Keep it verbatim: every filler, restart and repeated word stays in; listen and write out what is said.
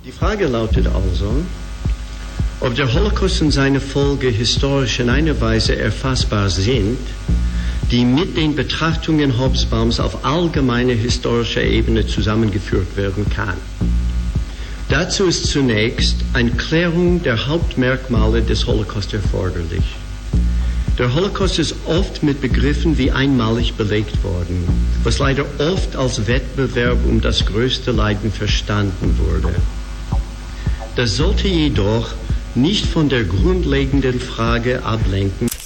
Die Frage lautet also, ob der Holocaust und seine Folge historisch in einer Weise erfassbar sind, die mit den Betrachtungen Hobsbaums auf allgemeiner historischer Ebene zusammengeführt werden kann. Dazu ist zunächst eine Klärung der Hauptmerkmale des Holocaust erforderlich. Der Holocaust ist oft mit Begriffen wie einmalig belegt worden, was leider oft als Wettbewerb um das größte Leiden verstanden wurde. Das sollte jedoch nicht von der grundlegenden Frage ablenken,